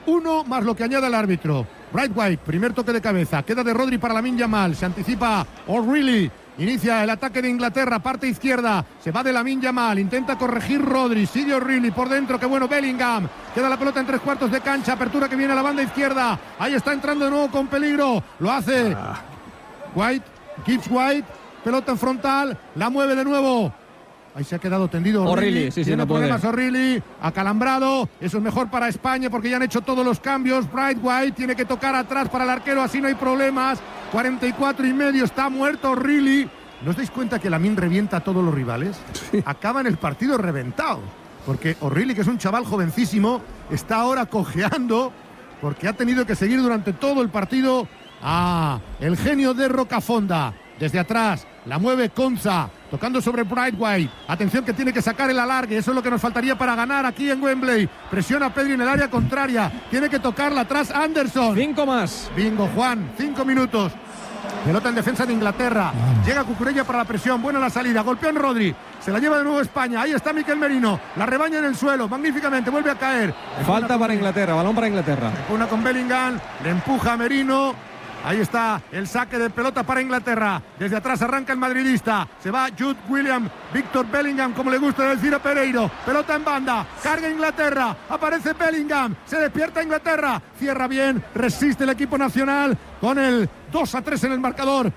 1 más lo que añade el árbitro. Bright White, primer toque de cabeza, queda de Rodri para Lamine Yamal, se anticipa O'Reilly, inicia el ataque de Inglaterra, parte izquierda, se va de Lamine Yamal, intenta corregir Rodri, sigue O'Reilly por dentro, qué bueno Bellingham, queda la pelota en 3/4 de cancha, apertura que viene a la banda izquierda, ahí está entrando de nuevo con peligro, lo hace White, Gibbs White, pelota en frontal, la mueve de nuevo. Ahí se ha quedado tendido O'Reilly. Sí, tiene no problemas puede. O'Reilly, acalambrado. Eso es mejor para España porque ya han hecho todos los cambios. Bright White tiene que tocar atrás para el arquero, así no hay problemas. 44,5, está muerto O'Reilly. ¿No os dais cuenta que Lamine revienta a todos los rivales? Sí. Acaban el partido reventado. Porque O'Reilly, que es un chaval jovencísimo, está ahora cojeando porque ha tenido que seguir durante todo el partido a el genio de Rocafonda. Desde atrás, la mueve Konsa, tocando sobre Bright White. Atención que tiene que sacar el alargue, eso es lo que nos faltaría para ganar aquí en Wembley. Presiona a Pedri en el área contraria, tiene que tocarla atrás Anderson. 5 más. Bingo, Juan, 5 minutos. Pelota en defensa de Inglaterra. Llega Cucurella para la presión, buena la salida, golpea en Rodri. Se la lleva de nuevo España, ahí está Mikel Merino. La rebaña en el suelo, magníficamente, vuelve a caer. Falta para Inglaterra, balón para Inglaterra. Una con Bellingham, le empuja a Merino. Ahí está el saque de pelota para Inglaterra. Desde atrás arranca el madridista. Se va Jude Bellingham, Víctor Bellingham, como le gusta decir a Pereiro. Pelota en banda, carga Inglaterra. Aparece Bellingham, se despierta Inglaterra. Cierra bien, resiste el equipo nacional con el 2-3 en el marcador.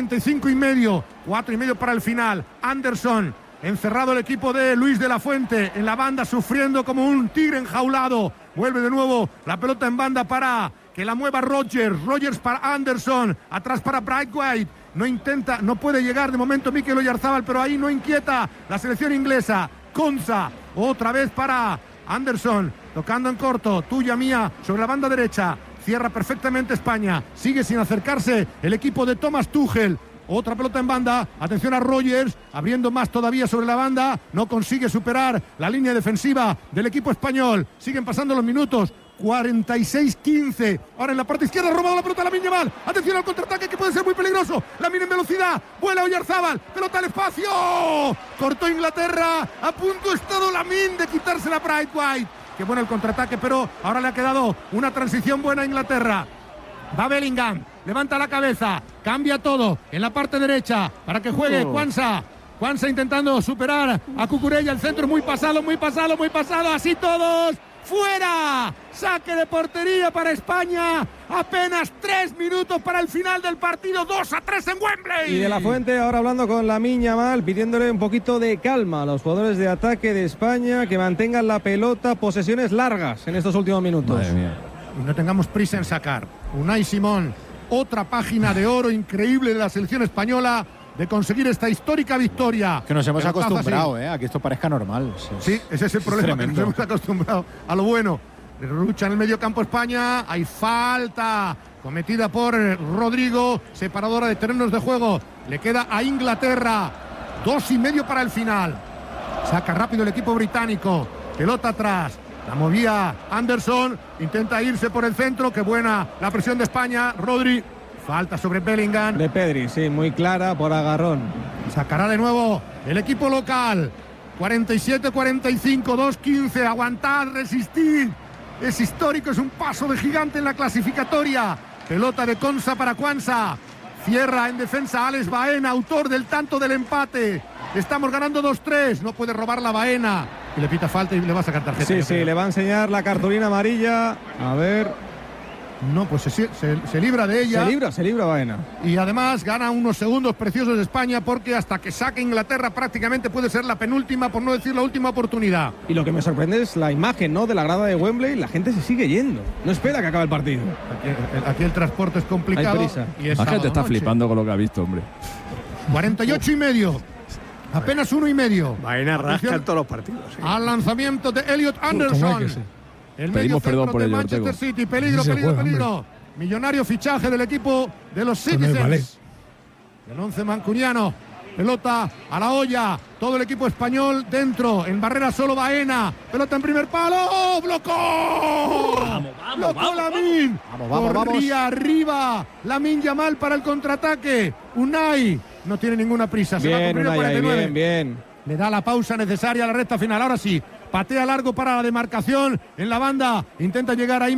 45,5, 4,5 para el final. Anderson, encerrado el equipo de Luis de la Fuente en la banda, sufriendo como un tigre enjaulado. Vuelve de nuevo la pelota en banda para que la mueva Rogers para Anderson, atrás para Bright White, no puede llegar de momento Mikel Oyarzabal, pero ahí no inquieta la selección inglesa. Konsa, otra vez para Anderson, tocando en corto, tuya mía, sobre la banda derecha, cierra perfectamente España, sigue sin acercarse el equipo de Thomas Tuchel. Otra pelota en banda, atención a Rogers, abriendo más todavía sobre la banda, no consigue superar la línea defensiva del equipo español, siguen pasando los minutos. 46-15. Ahora en la parte izquierda, robado la pelota a Lamine Yamal. Atención al contraataque que puede ser muy peligroso. Lamine en velocidad. Vuela Oyarzabal. Pelota al espacio. Cortó Inglaterra. A punto ha estado Lamine de quitársela a Bright White. Qué bueno el contraataque, pero ahora le ha quedado una transición buena a Inglaterra. Va Bellingham. Levanta la cabeza. Cambia todo en la parte derecha para que juegue Quansah. Quansah intentando superar a Cucurella. El centro muy pasado. Así todos. ¡Fuera! Saque de portería para España. Apenas 3 minutos para el final del partido. 2-3 en Wembley. Y de la Fuente ahora hablando con Lamine Yamal, pidiéndole un poquito de calma a los jugadores de ataque de España, que mantengan la pelota, posesiones largas en estos últimos minutos. Madre mía. Y no tengamos prisa en sacar. Unai Simón, otra página de oro increíble de la selección española, de conseguir esta histórica victoria. Que nos hemos acostumbrado, a que esto parezca normal. Sí, ese es el problema, que nos hemos acostumbrado a lo bueno. Lucha en el medio campo España, hay falta cometida por Rodrigo, separadora de terrenos de juego. Le queda a Inglaterra, 2,5 para el final. Saca rápido el equipo británico, pelota atrás. La movía Anderson, intenta irse por el centro, qué buena la presión de España. Rodri. Falta sobre Bellingham. De Pedri, sí, muy clara por agarrón. Sacará de nuevo el equipo local. 47-45, 2-15. Aguantar, resistir. Es histórico, es un paso de gigante en la clasificatoria. Pelota de Konsa para Quansah. Cierra en defensa Alex Baena, autor del tanto del empate. Estamos ganando 2-3. No puede robar la Baena. Y le pita falta y le va a sacar tarjeta. Sí, le va a enseñar la cartulina amarilla. A ver. No, pues se libra de ella. Se libra Baena. Y además gana unos segundos preciosos de España, porque hasta que saque Inglaterra prácticamente puede ser la penúltima, por no decir la última oportunidad. Y lo que me sorprende es la imagen, ¿no?, de la grada de Wembley. La gente se sigue yendo. No espera que acabe el partido. Aquí el transporte es complicado. Hay prisa. Y es la gente está noche. flipando con lo que ha visto, hombre. 48,5. Apenas 1,5. Baena rasca en todos los partidos. Sí. Al lanzamiento de Elliot Anderson. El medio centro por de ello, Manchester Ortego. City. Peligro. Millonario fichaje del equipo de los Citizens. El 11 mancuniano. Pelota a la olla. Todo el equipo español dentro. En barrera solo Baena. Pelota en primer palo. ¡Oh! ¡Blocó! ¡Blocó Lamine! Corría arriba Lamine Yamal para el contraataque. Unai no tiene ninguna prisa. Se va a cumplir el 49. Bien. Le da la pausa necesaria a la recta final. Ahora sí. Patea largo para la demarcación en la banda. Intenta llegar ahí